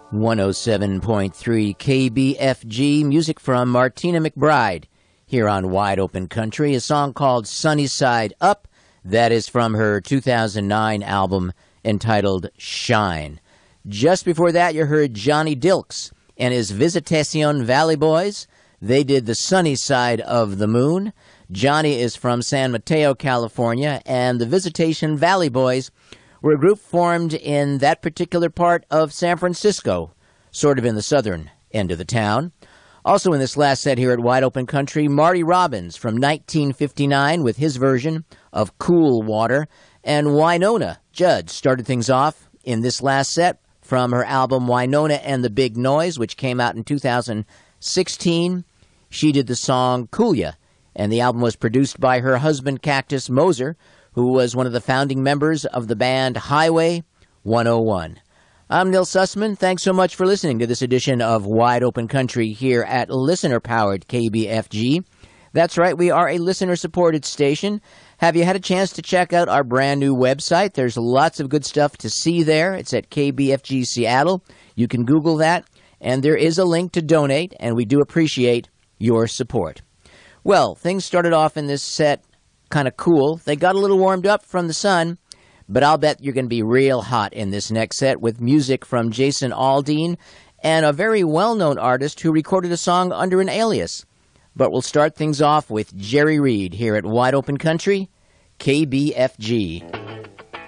107.3 KBFG, music from Martina McBride here on Wide Open Country, a song called Sunny Side Up. That is from her 2009 album entitled Shine. Just before that, you heard Johnny Dilks and his Visitacion Valley Boys. They did The Sunny Side of the Moon. Johnny is from San Mateo, California, and the Visitation Valley Boys were a group formed in that particular part of San Francisco, sort of in the southern end of the town. Also in this last set here at Wide Open Country, Marty Robbins from 1959 with his version of Cool Water, and Wynonna Judd started things off in this last set from her album Wynonna and the Big Noise, which came out in 2016. She did the song Cool Ya, and the album was produced by her husband Cactus Moser, who was one of the founding members of the band Highway 101. I'm Neil Sussman. Thanks so much for listening to this edition of Wide Open Country here at listener-powered KBFG. That's right, we are a listener-supported station. Have you had a chance to check out our brand-new website? There's lots of good stuff to see there. It's at KBFG Seattle. You can Google that, and there is a link to donate, and we do appreciate your support. Well, things started off in this set kind of cool. They got a little warmed up from the sun, but I'll bet you're going to be real hot in this next set with music from Jason Aldean and a very well-known artist who recorded a song under an alias. But we'll start things off with Jerry Reed here at Wide Open Country, KBFG.